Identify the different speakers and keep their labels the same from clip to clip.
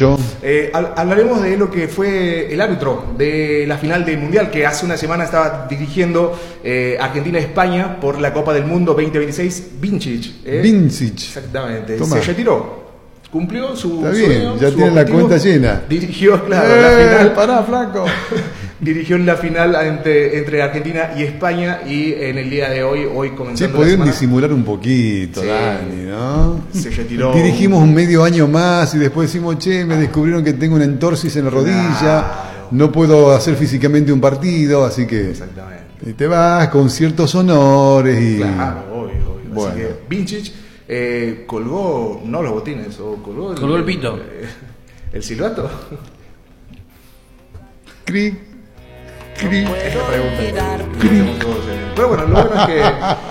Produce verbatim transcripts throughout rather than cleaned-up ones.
Speaker 1: Nacho?
Speaker 2: Eh, hablaremos de lo que fue el árbitro de la final del Mundial, que hace una semana estaba dirigiendo eh, Argentina-España por la Copa del Mundo veinte veintiséis, Vincic. Eh.
Speaker 1: Vincic.
Speaker 2: Exactamente.
Speaker 1: Toma.
Speaker 2: Se retiró. Cumplió su
Speaker 1: Está bien,
Speaker 2: sueño,
Speaker 1: ya
Speaker 2: su
Speaker 1: tiene la
Speaker 2: objetivo.
Speaker 1: cuenta llena.
Speaker 2: Dirigió, claro,
Speaker 1: eh,
Speaker 2: la final.
Speaker 1: Pará, flaco.
Speaker 2: Dirigió en la final entre, entre Argentina y España, y en el día de hoy, hoy comenzando
Speaker 1: Sí,
Speaker 2: la
Speaker 1: podían
Speaker 2: semana,
Speaker 1: disimular un poquito,
Speaker 2: Sí.
Speaker 1: Dani, ¿no?
Speaker 2: se retiró.
Speaker 1: Dirigimos un medio año más y después decimos, che, me descubrieron que tengo una entorsis en la rodilla,
Speaker 2: Claro.
Speaker 1: no puedo hacer físicamente un partido, así que
Speaker 2: Exactamente.
Speaker 1: y te vas con ciertos honores y...
Speaker 2: Claro, obvio, obvio.
Speaker 1: Bueno.
Speaker 2: Así que Vincic eh, colgó, no los botines, o colgó el,
Speaker 3: Colgó el pito.
Speaker 2: eh, el silbato.
Speaker 1: Cric, cric.
Speaker 2: Esta pregunta. Pero bueno, lo bueno es que.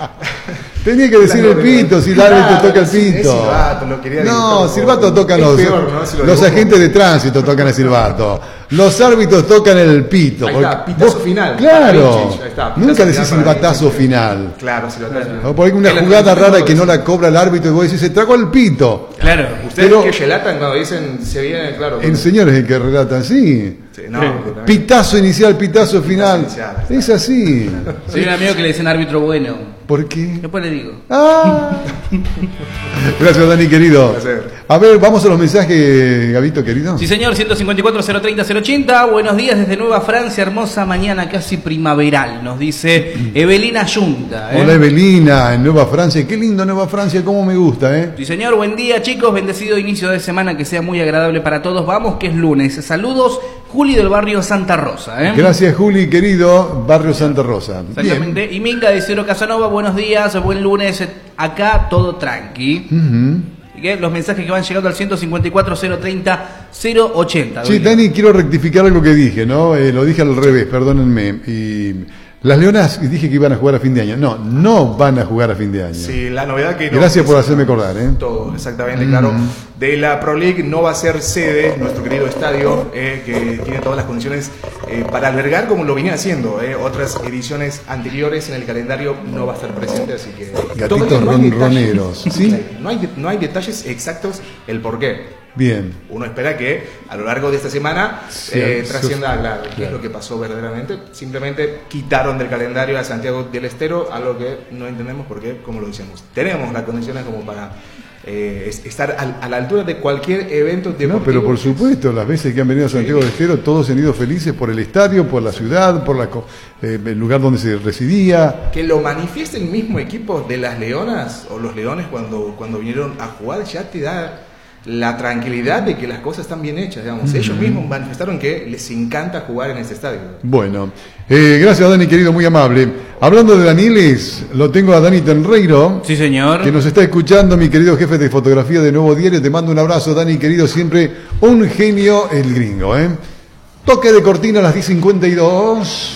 Speaker 1: Tenía que decir el pito, si el árbitro toca el
Speaker 2: sí, es
Speaker 1: pito.
Speaker 2: silbato, lo quería decir
Speaker 1: No,
Speaker 2: como-
Speaker 1: silbato tocan
Speaker 2: es
Speaker 1: los,
Speaker 2: peor, ¿no? Si lo
Speaker 1: los
Speaker 2: dibujo.
Speaker 1: agentes de tránsito tocan el silbato. Los árbitros tocan el pito.
Speaker 2: Ahí está,
Speaker 1: porque-
Speaker 2: pitazo
Speaker 1: vos-
Speaker 2: final.
Speaker 1: Claro.
Speaker 2: Vincic, ahí está, pitazo
Speaker 1: Nunca
Speaker 2: final
Speaker 1: decís
Speaker 2: para
Speaker 1: silbatazo
Speaker 2: Vincic.
Speaker 1: final.
Speaker 2: Claro, silbatazo final.
Speaker 1: O por ahí una
Speaker 2: En la
Speaker 1: jugada
Speaker 2: transmisión
Speaker 1: rara
Speaker 2: lo
Speaker 1: que no
Speaker 2: dicen.
Speaker 1: la cobra el árbitro y vos decís, se tragó el pito.
Speaker 3: Claro.
Speaker 2: Ustedes
Speaker 1: Pero-
Speaker 2: que relatan cuando dicen se viene, claro.
Speaker 1: En señores el que relatan, sí.
Speaker 2: Sí, no, también.
Speaker 1: Pitazo inicial, pitazo final.
Speaker 2: inicial.
Speaker 1: Es así.
Speaker 3: Soy un amigo que le dicen árbitro bueno.
Speaker 1: ¿Por qué?
Speaker 3: Después le digo.
Speaker 1: Ah. Gracias, Dani, querido.
Speaker 2: Un placer.
Speaker 1: A ver, vamos a los mensajes, Gabito, querido.
Speaker 3: Sí, señor, ciento cincuenta y cuatro, cero treinta, cero ochenta. Buenos días desde Nueva Francia, hermosa mañana casi primaveral, nos dice Evelina Yunta. ¿eh?
Speaker 1: Hola, Evelina, en Nueva Francia. Qué lindo Nueva Francia, cómo me gusta, ¿eh?
Speaker 3: Sí, señor, buen día, chicos. Bendecido inicio de semana, que sea muy agradable para todos. Vamos, que es lunes. Saludos, Juli del barrio Santa Rosa. ¿eh?
Speaker 1: Gracias, Juli, querido, Barrio Santa Rosa.
Speaker 3: Exactamente. Y Minga de Cero Casanova, buenos días, buen lunes. Acá todo tranqui.
Speaker 1: Bien. Ujú.
Speaker 3: Así que los mensajes que van llegando al ciento cincuenta y cuatro, cero treinta, cero ochenta.
Speaker 1: Sí, Dani, quiero rectificar algo que dije, ¿no? Eh, lo dije al revés, perdónenme. Y las Leonas dije que iban a jugar a fin de año. No, no van a jugar a fin de año.
Speaker 2: Sí, la novedad que no-
Speaker 1: Gracias por hacerme acordar, ¿eh?
Speaker 2: Todo, exactamente, claro. De la Pro League no va a ser sede nuestro querido estadio, eh, que tiene todas las condiciones eh, para albergar como lo venía haciendo. Eh. Otras ediciones anteriores en el calendario no va a estar presente, así que...
Speaker 1: Gatitos
Speaker 2: todavía no hay
Speaker 1: ronroneros,
Speaker 2: detalles.
Speaker 1: ¿sí?
Speaker 2: No hay, no hay detalles exactos el por qué.
Speaker 1: Bien.
Speaker 2: Uno espera que a lo largo de esta semana
Speaker 1: Sí,
Speaker 2: eh,
Speaker 1: sí,
Speaker 2: trascienda claro, qué es
Speaker 1: claro.
Speaker 2: lo que pasó verdaderamente. Simplemente quitaron del calendario a Santiago del Estero, algo que no entendemos porque, como lo decíamos, tenemos las condiciones como para eh, es- estar al- a la altura de cualquier evento deportivo.
Speaker 1: No, pero por supuesto, las veces que han venido a Santiago del Estero, todos han ido felices por el estadio, por la ciudad, por la, co- eh, el lugar donde se residía.
Speaker 2: Que lo manifieste el mismo equipo de las Leonas o los Leones cuando, cuando vinieron a jugar, ya te da la tranquilidad de que las cosas están bien hechas, digamos. Ellos mismos manifestaron que les encanta jugar en este estadio.
Speaker 1: Bueno, eh, gracias Dani, querido, muy amable. Hablando de Danieles, lo tengo a Dani Tenreiro,
Speaker 3: Sí, señor.
Speaker 1: que nos está escuchando, mi querido jefe de fotografía de Nuevo Diario. Te mando un abrazo, Dani, querido, siempre un genio el gringo, ¿eh? Toque de cortina a las diez cincuenta y dos.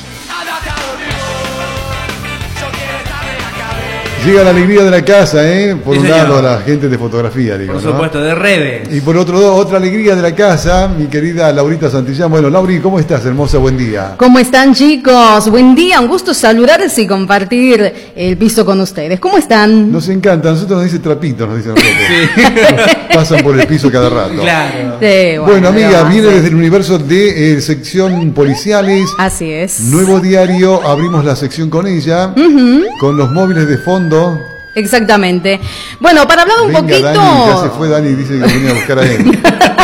Speaker 1: Llega la alegría de la casa, ¿eh? Por
Speaker 3: Sí,
Speaker 1: un
Speaker 3: señor.
Speaker 1: lado, la gente de fotografía, digo,
Speaker 3: Por
Speaker 1: ¿no?
Speaker 3: supuesto, de redes.
Speaker 1: Y por otro lado, otra alegría de la casa, mi querida Laurita Santillán. Bueno, Lauri, ¿cómo estás, hermosa? Buen día.
Speaker 4: ¿Cómo están, chicos? Buen día, un gusto saludarles y compartir el piso con ustedes. ¿Cómo están?
Speaker 1: Nos encanta, a nosotros nos dice trapito, nos dicen nosotros. Pasan por el piso cada rato.
Speaker 3: Claro.
Speaker 4: Sí,
Speaker 1: Bueno, amiga,
Speaker 4: no,
Speaker 1: viene
Speaker 4: sí.
Speaker 1: desde el universo de eh, sección policiales.
Speaker 4: Así es.
Speaker 1: Nuevo Diario, abrimos la sección con ella, con los móviles de fondo.
Speaker 4: Exactamente. Bueno, para hablar un
Speaker 1: Venga,
Speaker 4: poquito...
Speaker 1: Dani, ya se fue Dani, dice que venía a buscar a él.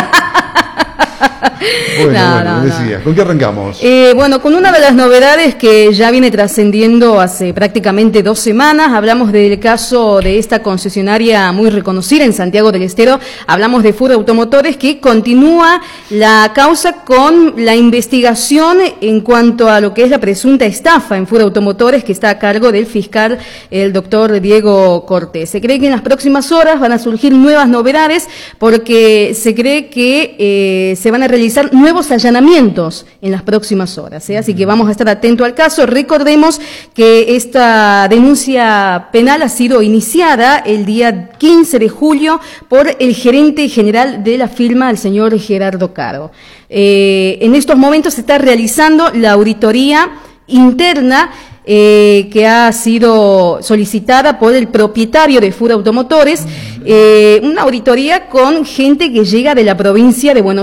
Speaker 1: Bueno,
Speaker 4: No,
Speaker 1: bueno,
Speaker 4: no,
Speaker 1: me
Speaker 4: no.
Speaker 1: decías, ¿con qué arrancamos?
Speaker 4: Eh, bueno, con una de las novedades que ya viene trascendiendo hace prácticamente dos semanas, hablamos del caso de esta concesionaria muy reconocida en Santiago del Estero, hablamos de Fur Automotores, que continúa la causa con la investigación en cuanto a lo que es la presunta estafa en Fur Automotores, que está a cargo del fiscal, el doctor Diego Cortés. Se cree que en las próximas horas van a surgir nuevas novedades, porque se cree que eh, se van a realizar nuevos allanamientos en las próximas horas, ¿eh? Así que vamos a estar atentos al caso. Recordemos que esta denuncia penal ha sido iniciada el día quince de julio por el gerente general de la firma, el señor Gerardo Caro. Eh, en estos momentos se está realizando la auditoría interna Eh, que ha sido solicitada por el propietario de Fur Automotores, eh, una auditoría con gente que llega de la provincia de Buenos